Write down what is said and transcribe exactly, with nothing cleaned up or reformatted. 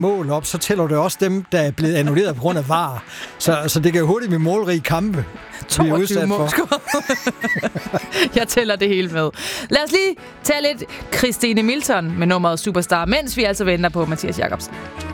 mål op, så tæller du også dem, der er blevet annulleret på grund af V A R. Så, så det kan hurtigt blive målrige kampe. toogtyve mål. Jeg tæller det hele med. Lad os lige tage lidt Christine Milton med nummeret Superstar, mens vi altså venter på Mathias Jacobsen.